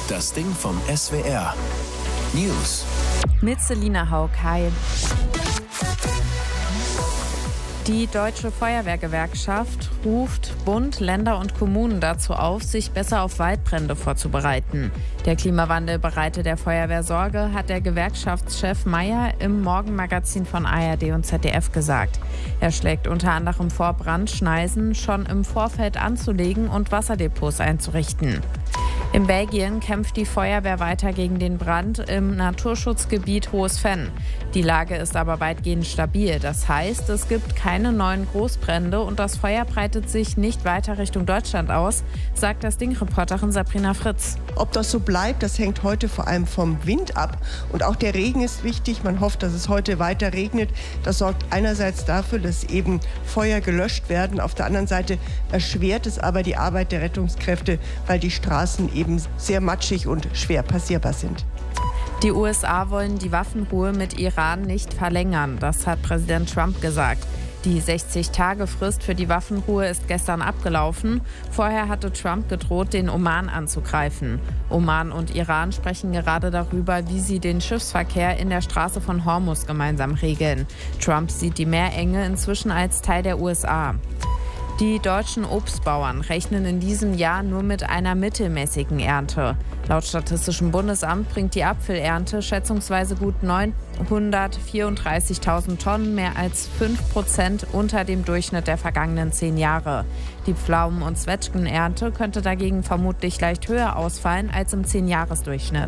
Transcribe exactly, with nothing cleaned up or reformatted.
Das Ding vom S W R. News. Mit Selina Haug. Hi. Die Deutsche Feuerwehrgewerkschaft ruft Bund, Länder und Kommunen dazu auf, sich besser auf Waldbrände vorzubereiten. Der Klimawandel bereite der Feuerwehr Sorge, hat der Gewerkschaftschef Mayer im Morgenmagazin von A R D und Z D F gesagt. Er schlägt unter anderem vor, Brandschneisen schon im Vorfeld anzulegen und Wasserdepots einzurichten. In Belgien kämpft die Feuerwehr weiter gegen den Brand im Naturschutzgebiet Hohes Venn. Die Lage ist aber weitgehend stabil. Das heißt, es gibt keine neuen Großbrände und das Feuer breitet sich nicht weiter Richtung Deutschland aus, sagt das Ding-Reporterin Sabrina Fritz. Ob das so bleibt, das hängt heute vor allem vom Wind ab. Und auch der Regen ist wichtig. Man hofft, dass es heute weiter regnet. Das sorgt einerseits dafür, dass eben Feuer gelöscht werden. Auf der anderen Seite erschwert es aber die Arbeit der Rettungskräfte, weil die Straßen eben sehr matschig und schwer passierbar sind. Die U S A wollen die Waffenruhe mit Iran nicht verlängern. Das hat Präsident Trump gesagt. Die sechzig-Tage-Frist für die Waffenruhe ist gestern abgelaufen. Vorher hatte Trump gedroht, den Oman anzugreifen. Oman und Iran sprechen gerade darüber, wie sie den Schiffsverkehr in der Straße von Hormuz gemeinsam regeln. Trump sieht die Meerenge inzwischen als Teil der U S A. Die deutschen Obstbauern rechnen in diesem Jahr nur mit einer mittelmäßigen Ernte. Laut Statistischem Bundesamt bringt die Apfelernte schätzungsweise gut neunhundertvierunddreißigtausend Tonnen, mehr als fünf Prozent unter dem Durchschnitt der vergangenen zehn Jahre. Die Pflaumen- und Zwetschgenernte könnte dagegen vermutlich leicht höher ausfallen als im zehn-Jahres-Durchschnitt.